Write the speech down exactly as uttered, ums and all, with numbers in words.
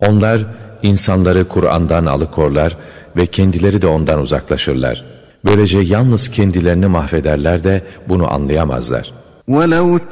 Onlar insanları Kur'an'dan alıkorlar ve kendileri de ondan uzaklaşırlar. Böylece yalnız kendilerini mahvederler de bunu anlayamazlar. وَلَوْ